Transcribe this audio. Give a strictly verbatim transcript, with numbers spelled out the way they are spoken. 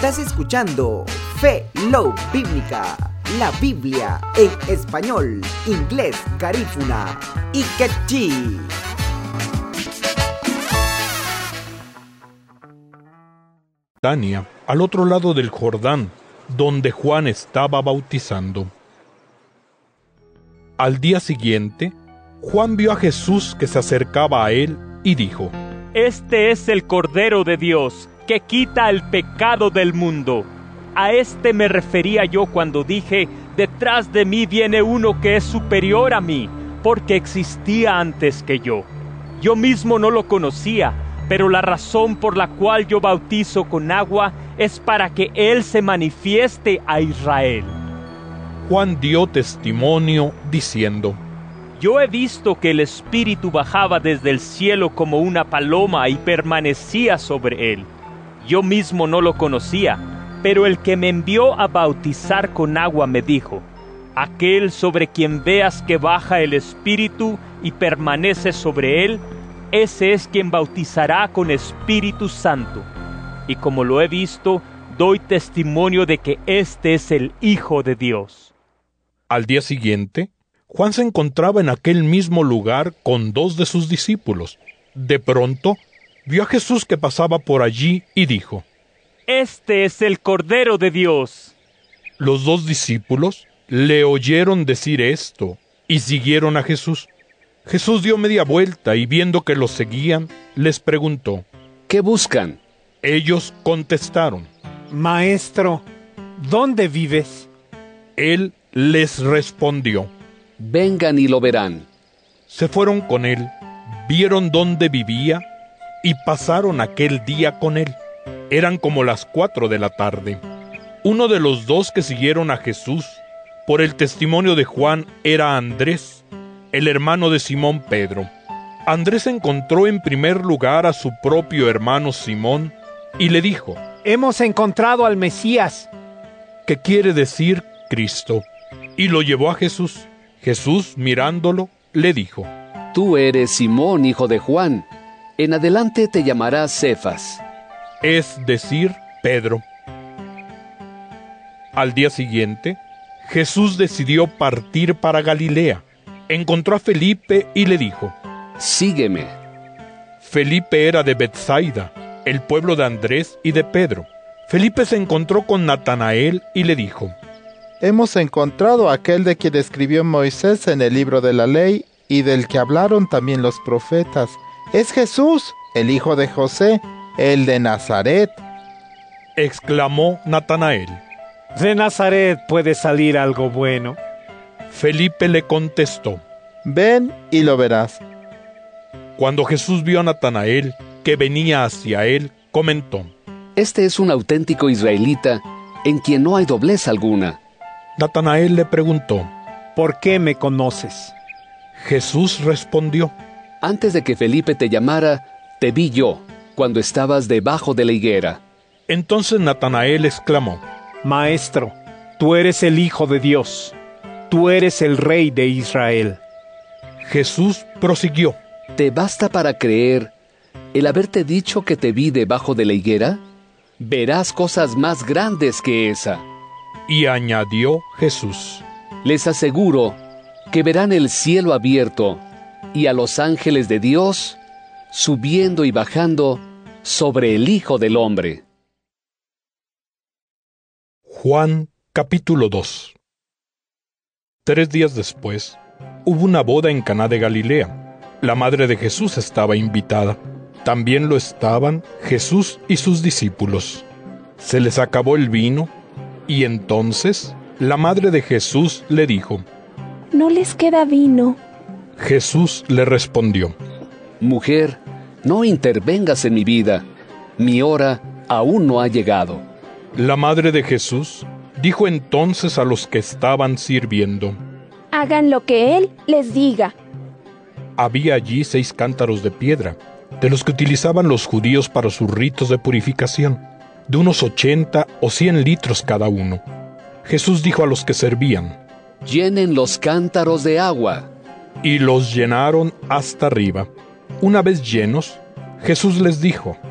Estás escuchando Fe Love Bíblica, la Biblia en español, inglés, garífuna y quechí. Betania, al otro lado del Jordán, donde Juan estaba bautizando. Al día siguiente, Juan vio a Jesús que se acercaba a él y dijo: Este es el Cordero de Dios, que quita el pecado del mundo. A este me refería yo cuando dije: detrás de mí viene uno que es superior a mí, porque existía antes que yo. Yo mismo no lo conocía, pero la razón por la cual yo bautizo con agua es para que Él se manifieste a Israel. Juan dio testimonio diciendo: Yo he visto que el Espíritu bajaba desde el cielo como una paloma y permanecía sobre él. Yo mismo no lo conocía, pero el que me envió a bautizar con agua me dijo: aquel sobre quien veas que baja el Espíritu y permanece sobre él, ese es quien bautizará con Espíritu Santo. Y como lo he visto, doy testimonio de que este es el Hijo de Dios. Al día siguiente, Juan se encontraba en aquel mismo lugar con dos de sus discípulos. De pronto, vio a Jesús que pasaba por allí y dijo: Este es el Cordero de Dios. Los dos discípulos le oyeron decir esto y siguieron a Jesús. Jesús dio media vuelta y viendo que los seguían, les preguntó: ¿Qué buscan? Ellos contestaron: Maestro, ¿dónde vives? Él les respondió: Vengan y lo verán. Se fueron con él, vieron dónde vivía y pasaron aquel día con él. Eran como las cuatro de la tarde. Uno de los dos que siguieron a Jesús, por el testimonio de Juan, era Andrés, el hermano de Simón Pedro. Andrés encontró en primer lugar a su propio hermano Simón y le dijo: Hemos encontrado al Mesías, que quiere decir Cristo, y lo llevó a Jesús. Jesús, mirándolo, le dijo: Tú eres Simón, hijo de Juan. En adelante te llamarás Cefas. Es decir, Pedro. Al día siguiente, Jesús decidió partir para Galilea. Encontró a Felipe y le dijo: Sígueme. Felipe era de Betsaida, el pueblo de Andrés y de Pedro. Felipe se encontró con Natanael y le dijo: Hemos encontrado a aquel de quien escribió Moisés en el libro de la ley y del que hablaron también los profetas. Es Jesús, el hijo de José, el de Nazaret. Exclamó Natanael: de Nazaret puede salir algo bueno. Felipe le contestó: Ven y lo verás. Cuando Jesús vio a Natanael, que venía hacia él, comentó: Este es un auténtico israelita, en quien no hay doblez alguna. Natanael le preguntó: ¿Por qué me conoces? Jesús respondió: Antes de que Felipe te llamara, te vi yo, cuando estabas debajo de la higuera. Entonces Natanael exclamó: Maestro, tú eres el Hijo de Dios. Tú eres el Rey de Israel. Jesús prosiguió: ¿Te basta para creer el haberte dicho que te vi debajo de la higuera? Verás cosas más grandes que esa. Y añadió Jesús: Les aseguro que verán el cielo abierto y a los ángeles de Dios subiendo y bajando sobre el Hijo del Hombre. Juan capítulo dos. Tres días después, hubo una boda en Caná de Galilea. La madre de Jesús estaba invitada. También lo estaban Jesús y sus discípulos. Se les acabó el vino, y entonces la madre de Jesús le dijo: No les queda vino. Jesús le respondió: Mujer, no intervengas en mi vida. Mi hora aún no ha llegado. La madre de Jesús dijo entonces a los que estaban sirviendo: Hagan lo que Él les diga. Había allí seis cántaros de piedra, de los que utilizaban los judíos para sus ritos de purificación, de unos ochenta o cien litros cada uno. Jesús dijo a los que servían: Llenen los cántaros de agua. Y los llenaron hasta arriba. Una vez llenos, Jesús les dijo: